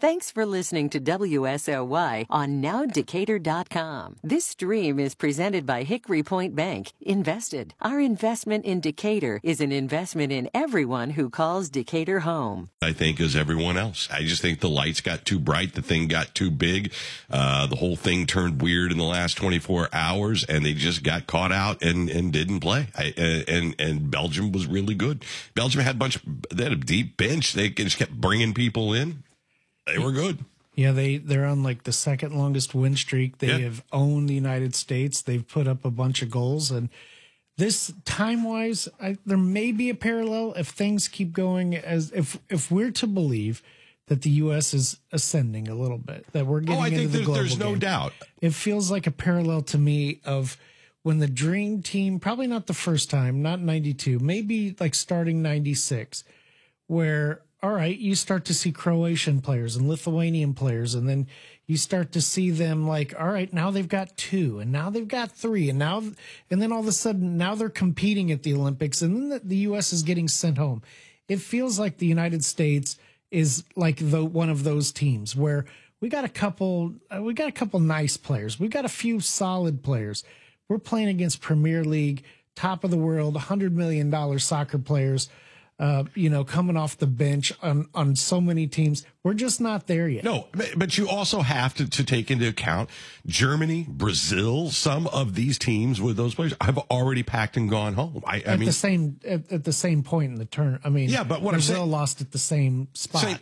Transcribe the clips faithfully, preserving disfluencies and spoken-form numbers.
Thanks for listening to W S L Y on now decatur dot com. This stream is presented by Hickory Point Bank. Invested. Our investment in Decatur is an investment in everyone who calls Decatur home. I think as everyone else. I just think the lights got too bright. The thing got too big. Uh, the whole thing turned weird in the last twenty-four hours, and they just got caught out and, and didn't play. I, uh, and, and Belgium was really good. Belgium had a bunch of, they had a deep bench. They just kept bringing people in. They were good. Yeah, they, they're on like the second longest win streak. They yeah. have owned the United States. They've put up a bunch of goals. And this time-wise, I, there may be a parallel if things keep going as if if we're to believe that the U S is ascending a little bit, that we're getting oh, I into think the there's, global there's no game. doubt. It feels like a parallel to me of when the Dream Team, probably not the first time, not ninety-two, maybe like starting ninety-six, where all right, you start to see Croatian players and Lithuanian players, and then you start to see them like, all right, now they've got two, and now they've got three, and now, and then all of a sudden, now they're competing at the Olympics, and then the, the U S is getting sent home. It feels like the United States is like the one of those teams where we got a couple, uh, we got a couple nice players, we got a few solid players. We're playing against Premier League, top of the world, one hundred million dollars soccer players. Uh, you know, coming off the bench on, on so many teams. We're just not there yet. No, but you also have to, to take into account Germany, Brazil, some of these teams with those players have already packed and gone home. I, I at mean, the same at, at the same point in the turn. I mean, yeah, but what Brazil I'm saying, lost at the same spot. Say,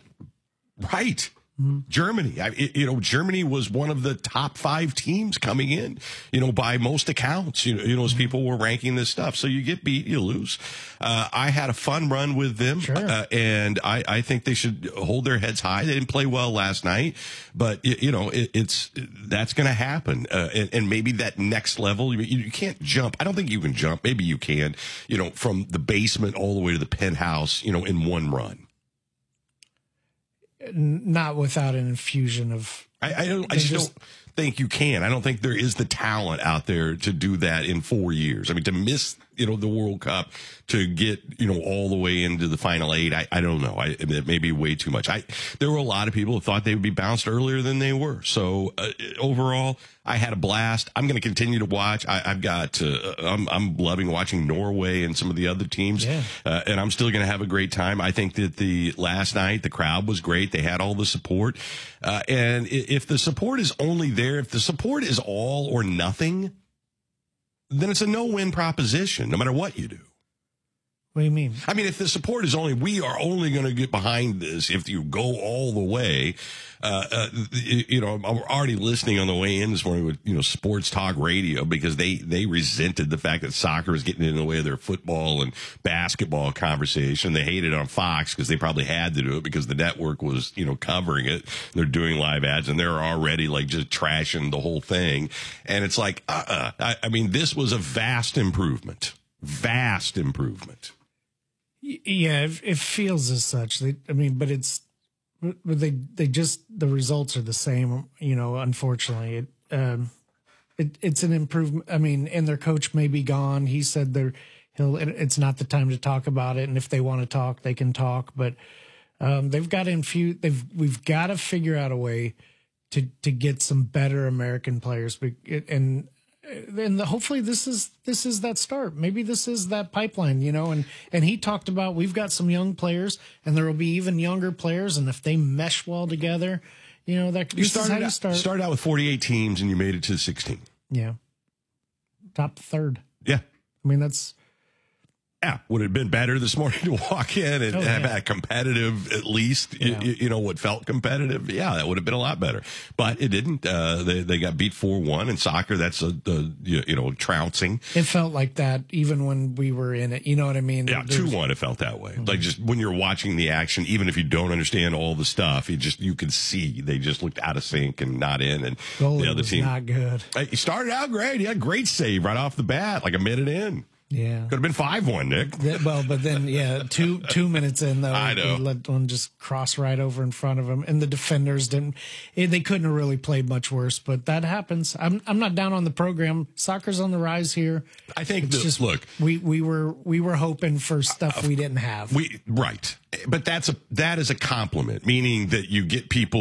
right. Mm-hmm. Germany, I, you know, Germany was one of the top five teams coming in, you know, by most accounts, you know, you know, as people were ranking this stuff. So you get beat, you lose. Uh, I had a fun run with them, sure. uh, and I, I think they should hold their heads high. They didn't play well last night, but you know, it, it's that's going to happen, uh, and, and maybe that next level. You, you can't jump. I don't think you can jump. Maybe you can, you know, from the basement all the way to the penthouse, you know, in one run. Not without an infusion of. I, I don't. I just, just don't think you can. I don't think there is the talent out there to do that in four years. I mean, to miss, you know, the World Cup, to get, you know, all the way into the final eight. I, I don't know. I, it may be way too much. I there were a lot of people who thought they would be bounced earlier than they were. So uh, overall, I had a blast. I'm going to continue to watch. I, I've got. Uh, I'm I'm loving watching Norway and some of the other teams, yeah. uh, and I'm still going to have a great time. I think that the last night the crowd was great. They had all the support, uh, and if the support is only there, if the support is all or nothing, then it's a no-win proposition, no matter what you do. What do you mean? I mean, if the support is only, we are only going to get behind this if you go all the way. Uh, uh, you know, I'm already listening on the way in this morning with, you know, sports talk radio because they, they resented the fact that soccer was getting in the way of their football and basketball conversation. They hated it on Fox because they probably had to do it because the network was, you know, covering it. They're doing live ads and they're already like just trashing the whole thing. And it's like, uh-uh. I, I mean, this was a vast improvement, vast improvement. Yeah, it, it feels as such. They, I mean, but it's, but they, they just, the results are the same, you know, unfortunately. It, um, it, it's an improvement. I mean, and their coach may be gone. He said they're, he'll, it's not the time to talk about it. And if they want to talk, they can talk, but, um, they've got to infuse, they've, we've got to figure out a way to, to get some better American players. And, And the, hopefully this is this is that start. Maybe this is that pipeline, you know. And and he talked about we've got some young players, and there will be even younger players. And if they mesh well together, you know that you this started is how you out, start. started out with forty-eight teams, and you made it to sixteen. Yeah, top third. Yeah, I mean that's. Yeah, would it have been better this morning to walk in and oh, have yeah. a competitive, at least, yeah. you, you know, what felt competitive? Yeah, that would have been a lot better. But it didn't. Uh, they they got beat four one in soccer. That's, a, a you, you know, trouncing. It felt like that even when we were in it. You know what I mean? Yeah, two one, it felt that way. Mm-hmm. Like just when you're watching the action, even if you don't understand all the stuff, you just you can see they just looked out of sync and not in. And Goalie the other was team. not good. He started out great. He had a great save right off the bat, like a minute in. Yeah. Could have been five one, Nick. Well, but then, yeah, two two minutes in, though, I know. he let one just cross right over in front of him. And the defenders didn't, they couldn't have really played much worse, but that happens. I'm I'm not down on the program. Soccer's on the rise here. I think, it's the, just, look. We, we, were, we were hoping for stuff uh, we didn't have. We Right. But that's a that is a compliment, meaning that you get people